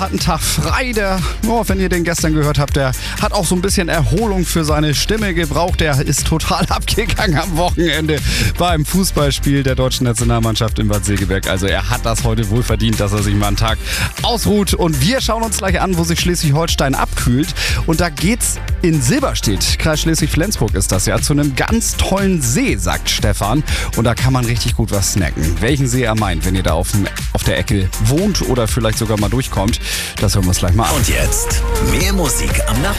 Hat einen Tag frei, wenn ihr den gestern gehört habt, der hat auch so ein bisschen Erholung für seine Stimme gebraucht. Der ist total abgegangen am Wochenende beim Fußballspiel der deutschen Nationalmannschaft in Bad Segeberg. Also er hat das heute wohl verdient, dass er sich mal einen Tag ausruht. Und wir schauen uns gleich an, wo sich Schleswig-Holstein abkühlt. Und da geht's in Silberstedt, Kreis Schleswig-Flensburg ist das ja, zu einem ganz tollen See, sagt Stefan. Und da kann man richtig gut was snacken. Welchen See er meint, wenn ihr da auf der Ecke wohnt oder vielleicht sogar mal durchkommt, das hören wir uns gleich mal an. Und jetzt mehr Musik am Nachmittag.